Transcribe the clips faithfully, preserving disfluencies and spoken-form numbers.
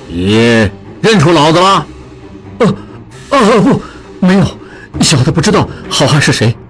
你认出老子了？ 呃，呃不，没有，小的不知道好汉是谁。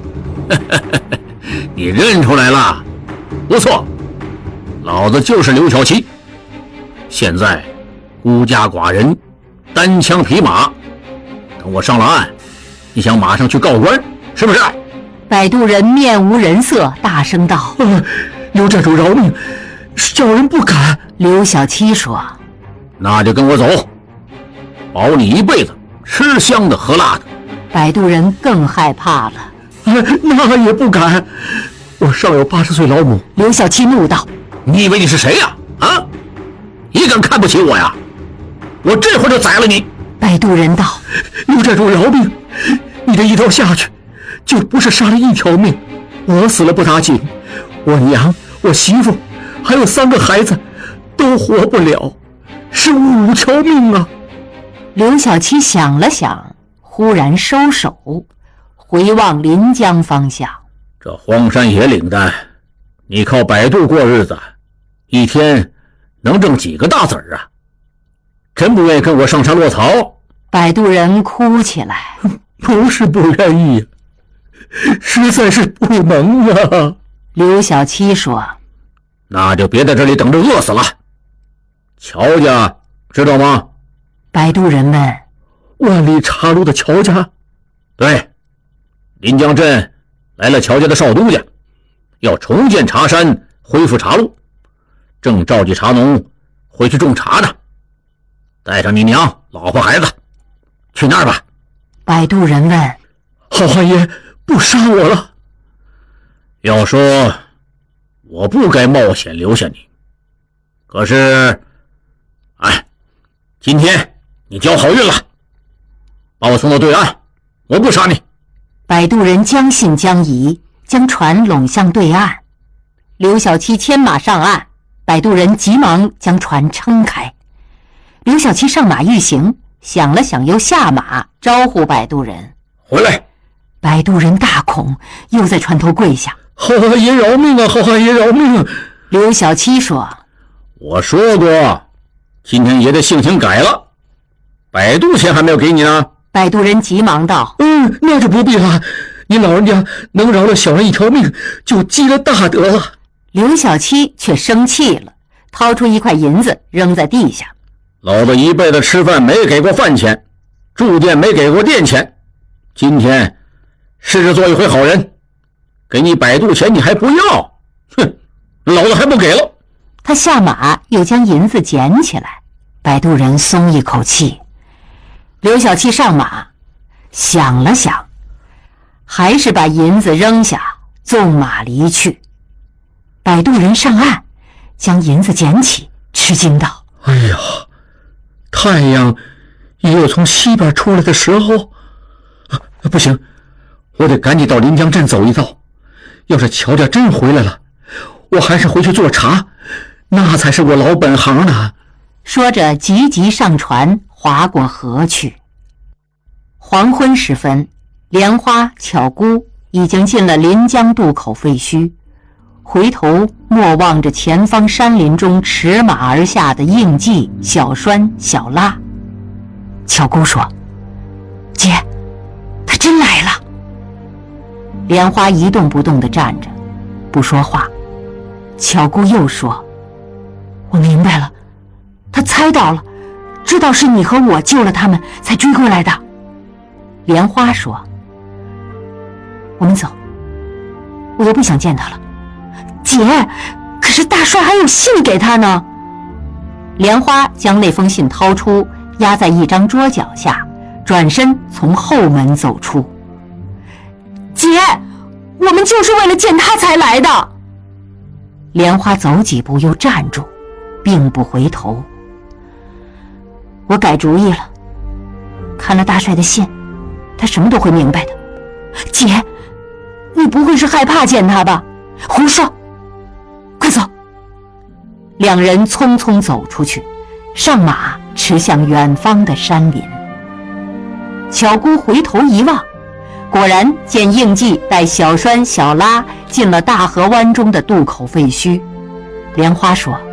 你认出来了？不错，老子就是刘小七。现在孤家寡人，单枪匹马，等我上了岸，你想马上去告官，是不是？ 摆渡人面无人色，大声道：“ 呃，刘寨主饶命，小人不敢。” 刘小七说：“ 那就跟我走，保你一辈子吃香的喝辣的。” 摆渡人更害怕了：“ 呃，那也不敢，我上有八十岁老母。” 刘小七怒道：“ 你以为你是谁呀？啊，你敢看不起我呀？我这会儿就宰了你！” 摆渡人道：“ 刘寨主饶命，你这一刀下去，就不是杀了一条命。我死了不打紧，我娘、我媳妇还有三个孩子都活不了，是五条命啊！” 刘小七想了想，忽然收手，回望临江方向。 这荒山野岭的，你靠摆渡过日子，一天能挣几个大子儿啊？真不愿意跟我上山落草？ 摆渡人哭起来：“ 不是不愿意，实在是不能啊！” 刘小七说：“ 那就别在这里等着饿死了。乔家知道吗？” 摆渡人问：“ 万里茶路的乔家？”“ 对，临江镇来了乔家的少东家，要重建茶山，恢复茶路，正召集茶农回去种茶呢。带上你娘、老婆、孩子，去那儿吧。” 摆渡人问：“ 好汉爷不杀我了？”“ 要说我不该冒险留下你，可是，哎，今天你交好运了，把我送到对岸，我不杀你。” 摆渡人将信将疑，将船拢向对岸。刘小七牵马上岸，摆渡人急忙将船撑开。刘小七上马欲行，想了想，又下马招呼摆渡人：“ 回来！” 摆渡人大恐，又在船头跪下：“ 好汉爷饶命啊！好汉爷饶命啊！” 刘小七说：“ 我说过，今天爷的性情改了，摆渡钱还没有给你呢。” 摆渡人急忙道：“ 嗯，那就不必了。您老人家能饶了小人一条命，就积了大德了。” 刘小七却生气了，掏出一块银子扔在地下：“ 老子一辈子吃饭没给过饭钱，住店没给过店钱，今天试着做一回好人，给你摆渡钱你还不要？哼，老子还不给了！” 他下马又将银子捡起来，摆渡人松一口气。刘小七上马，想了想，还是把银子扔下，纵马离去。摆渡人上岸，将银子捡起，吃惊道：“ 哎呀，太阳也有从西边出来的时候啊！不行，我得赶紧到临江镇走一遭。要是乔家真回来了，我还是回去做茶，那才是我老本行呢。” 说着急急上船，划过河去。黄昏时分，莲花、巧姑已经进了临江渡口废墟，回头莫望着前方山林中驰马而下的应季、小栓、小拉。巧姑说：“姐，他真来了。”莲花一动不动地站着，不说话。巧姑又说：“我明白了，他猜到了，知道是你和我救了他们，才追过来的。”莲花说：“我们走，我又不想见他了。”“姐，可是大帅还有信给他呢。”莲花将那封信掏出，压在一张桌脚下，转身从后门走出。“姐，我们就是为了见他才来的。”莲花走几步又站住，并不回头。“我改主意了，看了大帅的信，他什么都会明白的。”“姐，你不会是害怕见他吧？”“胡说，快走！”两人匆匆走出去，上马驰向远方的山林。巧姑回头一望，果然见应季带小栓、小拉进了大河湾中的渡口废墟。莲花说：“